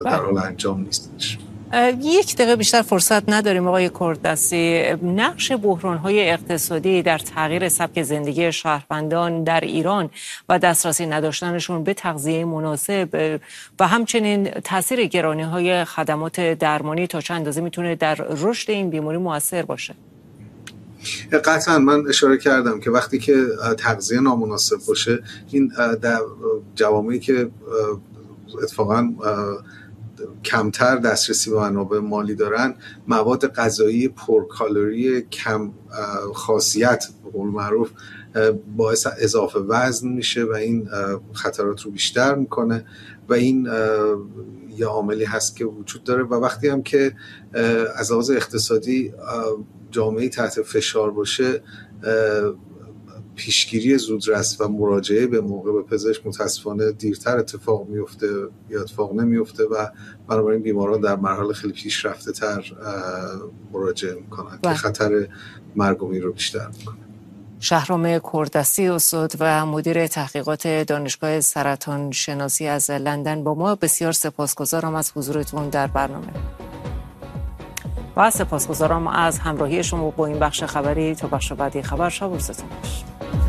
در حال انجام نیستش. یک دقیقه بیشتر فرصت نداریم آقای کوردسی. نقش بحران‌های اقتصادی در تغییر سبک زندگی شهروندان در ایران و دسترسی نداشتنشون به تغذیه مناسب و همچنین تاثیر گرانی‌های خدمات درمانی تا چند اندازه میتونه در رشد این بیماری مؤثر باشه؟ قطعا من اشاره کردم که وقتی که تغذیه نامناسب باشه، این در جوامعی که اتفاقا کمتر دسترسی به منابع مالی دارن، مواد غذایی پرکالری کم خاصیت به قول معروف باعث اضافه وزن میشه و این خطرات رو بیشتر میکنه و این یه عاملی هست که وجود داره. و وقتی هم که از لحاظ اقتصادی جامعه تحت فشار باشه، پیشگیری زودرس و مراجعه به موقع به پزشک متاسفانه دیرتر اتفاق میفته یا اتفاق نمیفته و بنابراین بیماران در مرحله خیلی پیشرفته تر مراجعه میکنن که خطر مرگ و میر رو بیشتر میکنه. شهرام کوردسی، استاد و مدیر تحقیقات دانشگاه سرطان شناسی از لندن با ما. بسیار سپاسگزارم از حضورتون در برنامه و سپاسگزارم از همراهی شما با این بخش خبری. تا بخش بعدی خبر، شب و روزتون خوش.